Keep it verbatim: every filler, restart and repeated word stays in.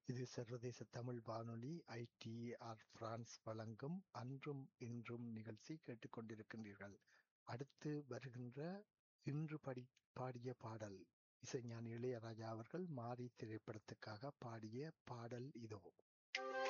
இது சர்வதேச தமிழ் வானொலி ஐ டி ஆர் பிரான்ஸ் வழங்கும் அன்றும் இன்றும் நிகழ்ச்சி கேட்டுக்கொண்டிருக்கின்றீர்கள். அடுத்து வருகின்ற இன்று படி பாடிய பாடல் இசைஞானி இளையராஜா அவர்கள் மாரி திரைப்படத்துக்காக பாடிய பாடல் இதோ.